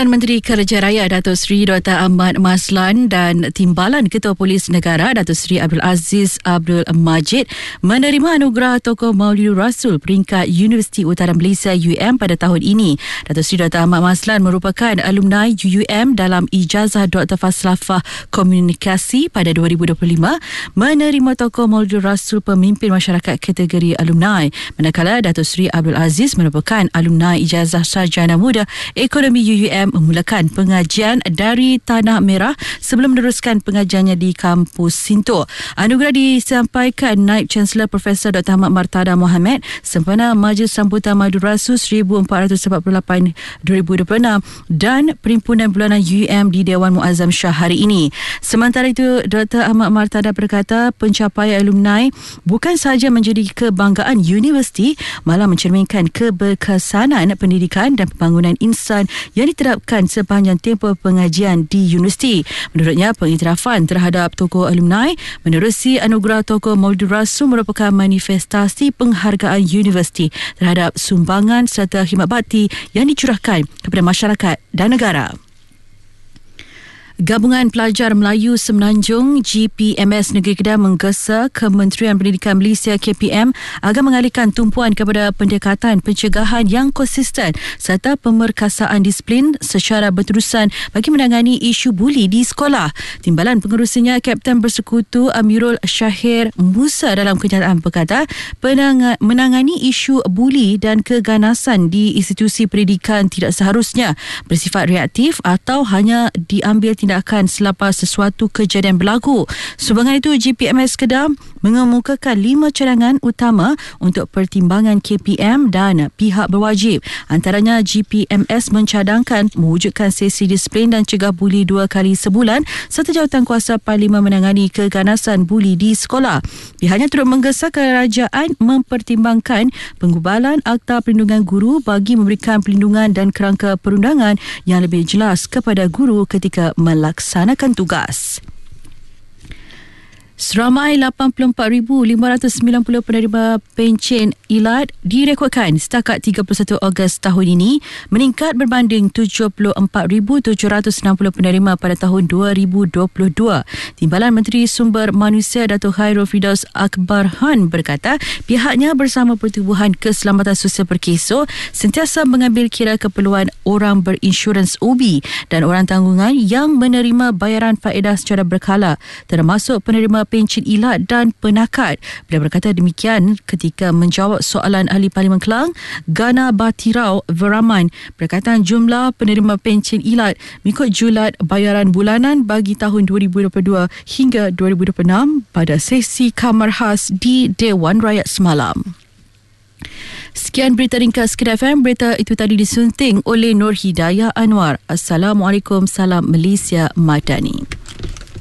Jabatan Menteri Kerja Raya Datuk Seri Dr. Ahmad Maslan dan Timbalan Ketua Polis Negara Datuk Seri Abdul Aziz Abdul Majid menerima anugerah Tokoh Maulidur Rasul peringkat Universiti Utara Malaysia UM pada tahun ini. Datuk Seri Dr. Ahmad Maslan merupakan alumni UUM dalam Ijazah Dr. Falsafah Komunikasi pada 2025, menerima Tokoh Maulidur Rasul Pemimpin Masyarakat kategori alumni. Manakala Datuk Seri Abdul Aziz merupakan alumni Ijazah Sarjana Muda Ekonomi UUM, memulakan pengajian dari Tanah Merah sebelum meneruskan pengajiannya di Kampus Sinto. Anugerah disampaikan Naib Chancellor Profesor Dr. Ahmad Martada Mohamed sempena Majlis Sambutan Maulidur Rasul 1448-2026 dan Perhimpunan Bulanan UUM di Dewan Muazzam Shah hari ini. Sementara itu, Dr. Ahmad Martada berkata pencapaian alumni bukan sahaja menjadi kebanggaan universiti, malah mencerminkan keberkesanan pendidikan dan pembangunan insan yang diterapkan sepanjang tempoh pengajian di universiti. Menurutnya, pengiktirafan terhadap tokoh alumni menerusi anugerah Tokoh Maulidur Rasul merupakan manifestasi penghargaan universiti terhadap sumbangan serta khidmat bakti yang dicurahkan kepada masyarakat dan negara. Gabungan Pelajar Melayu Semenanjung GPMS Negeri Kedah menggesa Kementerian Pendidikan Malaysia KPM agar mengalihkan tumpuan kepada pendekatan pencegahan yang konsisten serta pemerkasaan disiplin secara berterusan bagi menangani isu buli di sekolah. Timbalan pengerusinya Kapten Bersekutu Amirul Syahir Musa dalam kenyataan berkata menangani isu buli dan keganasan di institusi pendidikan tidak seharusnya bersifat reaktif atau hanya diambil tindakan selepas sesuatu kejadian berlaku. Sumbangan itu, GPMS Kedah mengemukakan 5 cadangan utama untuk pertimbangan KPM dan pihak berwajib. Antaranya, GPMS mencadangkan mewujudkan sesi disiplin dan cegah buli 2 kali sebulan serta Jawatankuasa Parlimen menangani keganasan buli di sekolah. Pihaknya turut menggesa kerajaan mempertimbangkan penggubalan Akta Perlindungan Guru bagi memberikan perlindungan dan kerangka perundangan yang lebih jelas kepada guru ketika melaksanakan tugas. Seramai 84,590 penerima pencen ILAD direkodkan setakat 31 Ogos tahun ini, meningkat berbanding 74,760 penerima pada tahun 2022. Timbalan Menteri Sumber Manusia Datuk Khairul Firdaus Akbar Han berkata pihaknya bersama Pertubuhan Keselamatan Sosial Perkeso sentiasa mengambil kira keperluan orang berinsurans OB dan orang tanggungan yang menerima bayaran faedah secara berkala, termasuk penerima pencen ILAD dan penakat. Beliau berkata demikian ketika menjawab soalan Ahli Parlimen Kelang, Gana Batirau Veraman, berkaitan jumlah penerima pencen ILAD mengikut julat bayaran bulanan bagi tahun 2022 hingga 2026 pada sesi Kamar Khas di Dewan Rakyat semalam. Sekian berita ringkas Kedah FM. Berita itu tadi disunting oleh Nur Hidayah Anwar. Assalamualaikum, salam Malaysia Madani.